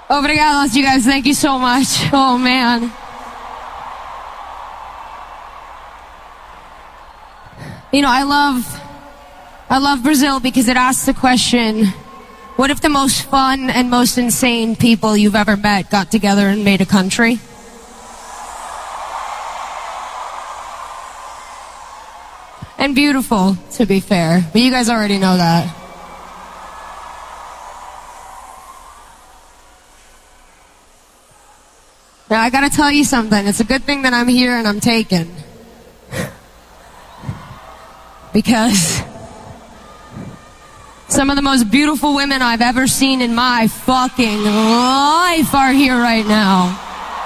Obrigado, you guys. Thank you so much. Oh, man. You know, I love Brazil because it asks the question, what if the most fun and most insane people you've ever met got together and made a country? And beautiful, to be fair. But you guys already know that. Now, I gotta tell you something. It's a good thing that I'm here and I'm taken. Because some of the most beautiful women I've ever seen in my fucking life are here right now.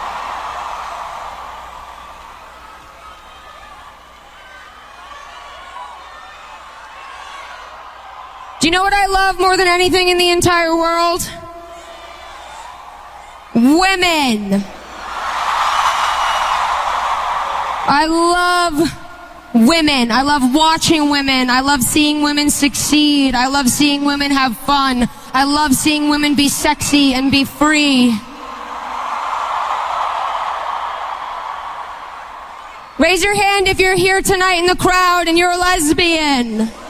Do you know what I love more than anything in the entire world? Women. I love women. I love watching women. I love seeing women succeed. I love seeing women have fun. I love seeing women be sexy and be free. Raise your hand if you're here tonight in the crowd and you're a lesbian.